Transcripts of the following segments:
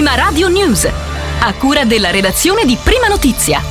Prima Radio News, a cura della redazione di Prima Notizia.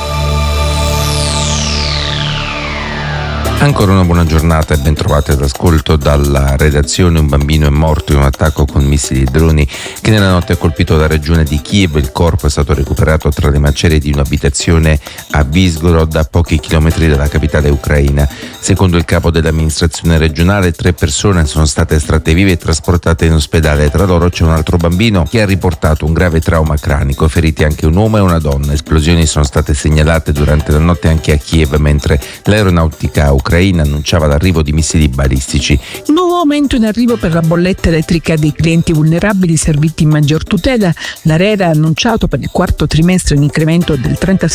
Ancora una buona giornata e ben trovate all'ascolto dalla redazione. Un bambino è morto in un attacco con missili e droni che nella notte ha colpito la regione di Kiev. Il corpo è stato recuperato tra le macerie di un'abitazione a Vizhgorod, a pochi chilometri dalla capitale ucraina. Secondo il capo dell'amministrazione regionale, 3 persone sono state estratte vive e trasportate in ospedale. Tra loro c'è un altro bambino che ha riportato un grave trauma cranico. Feriti anche un uomo e una donna. Esplosioni sono state segnalate durante la notte anche a Kiev, mentre l'aeronautica ucraina annunciava l'arrivo di missili balistici. Nuovo aumento in arrivo per la bolletta elettrica dei clienti vulnerabili serviti in maggior tutela. L'ARERA ha annunciato per il quarto trimestre un incremento del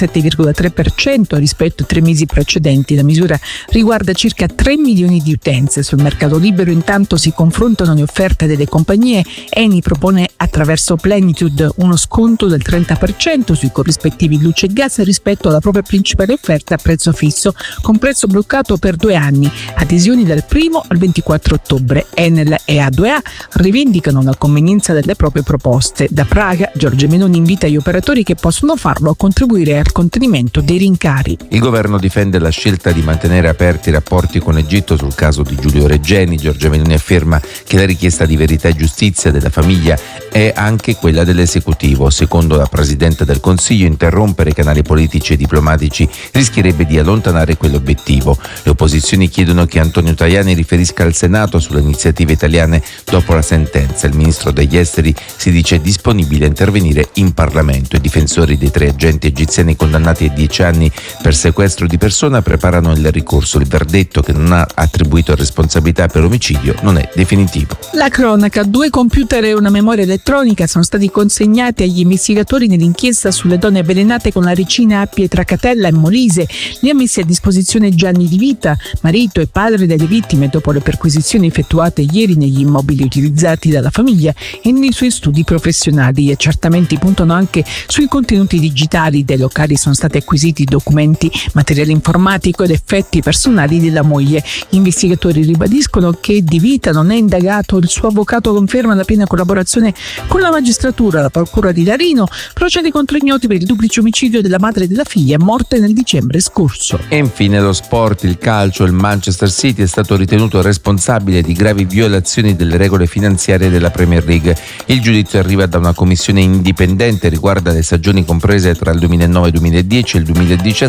37,3% rispetto ai 3 mesi precedenti. La misura riguarda circa 3 milioni di utenze. Sul mercato libero intanto si confrontano le offerte delle compagnie. Eni propone attraverso Plenitude uno sconto del 30% sui corrispettivi luce e gas rispetto alla propria principale offerta a prezzo fisso, con prezzo bloccato per 2 anni, adesioni dal 1 al 24 ottobre. Enel e A2A rivendicano la convenienza delle proprie proposte. Da Praga, Giorgia Meloni invita gli operatori che possono farlo a contribuire al contenimento dei rincari. Il governo difende la scelta di mantenere aperti i rapporti con l'Egitto sul caso di Giulio Regeni. Giorgia Meloni afferma che la richiesta di verità e giustizia della famiglia è anche quella dell'esecutivo. Secondo la Presidente del Consiglio, interrompere i canali politici e diplomatici rischierebbe di allontanare quell'obiettivo. Le opposizioni chiedono che Antonio Tajani riferisca al Senato sulle iniziative italiane dopo la sentenza. Il ministro degli esteri si dice disponibile a intervenire in Parlamento. I difensori dei 3 agenti egiziani condannati a 10 anni per sequestro di persona preparano il ricorso. Il verdetto, che non ha attribuito responsabilità per omicidio, non è definitivo. La cronaca: 2 computer e una memoria elettronica sono stati consegnati agli investigatori nell'inchiesta sulle donne avvelenate con la ricina a Pietracatella e Molise. Li ha messi a disposizione Gianni Di Vita, marito e padre delle vittime, dopo le perquisizioni effettuate ieri negli immobili utilizzati dalla famiglia e nei suoi studi professionali. Gli accertamenti puntano anche sui contenuti digitali dei locali. Sono stati acquisiti documenti, materiale informatico ed effetti personali della moglie. Gli investigatori ribadiscono che Di Vita non è indagato. Il suo avvocato conferma la piena collaborazione con la magistratura. La procura di Larino procede contro ignoti per il duplice omicidio della madre e della figlia, morte nel dicembre scorso. E infine lo sport, il calcio. Il Manchester City è stato ritenuto responsabile di gravi violazioni delle regole finanziarie della Premier League. Il giudizio arriva da una commissione indipendente e riguarda le stagioni comprese tra il 2009-2010 e il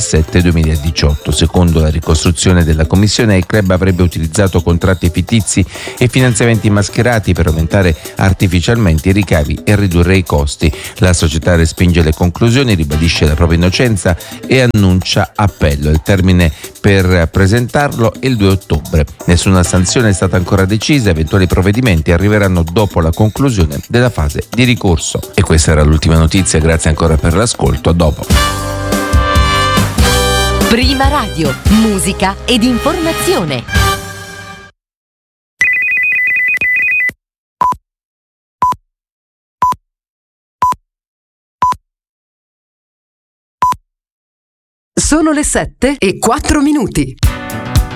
2017-2018. Secondo la ricostruzione della commissione, il club avrebbe utilizzato contratti fittizi e finanziamenti mascherati per aumentare artificialmente i ricavi e ridurre i costi. La società respinge le conclusioni, ribadisce la propria innocenza e annuncia appello. Il termine per presentarlo è il 2 ottobre. Nessuna sanzione è stata ancora decisa, eventuali provvedimenti arriveranno dopo la conclusione della fase di ricorso. E questa era l'ultima notizia, grazie ancora per l'ascolto, a dopo. Prima Radio, musica ed informazione. Sono le 7:04.